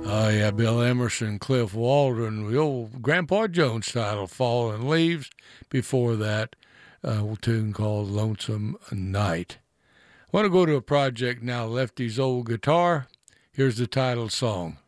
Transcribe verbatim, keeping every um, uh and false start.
Oh, yeah, Bill Emerson, Cliff Waldron, the old Grandpa Jones title, Fallen Leaves. Before that, uh, a tune called Lonesome Night. I want to go to a project now, Lefty's old guitar. Here's the title song.